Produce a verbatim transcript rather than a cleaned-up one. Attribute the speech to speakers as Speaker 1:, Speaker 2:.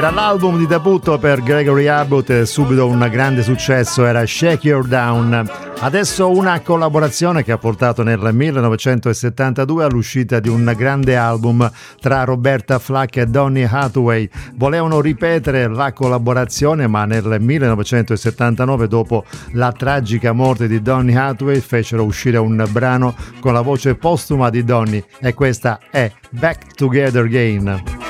Speaker 1: L'album di debutto per Gregory Abbott, subito un grande successo, era Shake Your Down. Adesso una collaborazione che ha portato nel millenovecentosettantadue all'uscita di un grande album tra Roberta Flack e Donny Hathaway. Volevano ripetere la collaborazione, ma nel millenovecentosettantanove, dopo la tragica morte di Donny Hathaway, fecero uscire un brano con la voce postuma di Donny, e questa è Back Together Again.